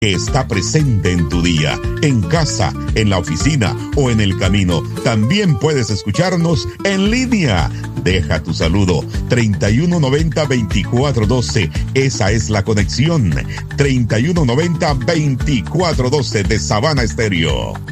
que está presente en tu día, en casa, en la oficina o en el camino. También puedes escucharnos en línea. Deja tu saludo 3190-2412. Esa es la conexión 3190-2412 de Sabana Estéreo.